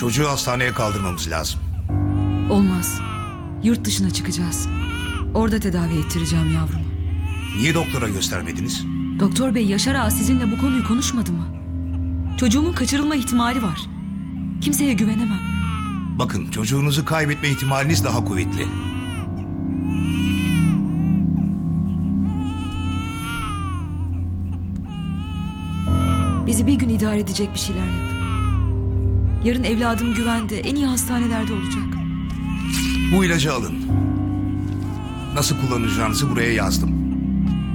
Çocuğu hastaneye kaldırmamız lazım. Olmaz. Yurt dışına çıkacağız. Orada tedavi ettireceğim yavrumu. Niye doktora göstermediniz? Doktor bey, Yaşar Ağa sizinle bu konuyu konuşmadı mı? Çocuğumun kaçırılma ihtimali var. Kimseye güvenemem. Bakın, çocuğunuzu kaybetme ihtimaliniz daha kuvvetli. Bizi bir gün idare edecek bir şeyler yap. Yarın evladım güvende, en iyi hastanelerde olacak. Bu ilacı alın. Nasıl kullanacağınızı buraya yazdım.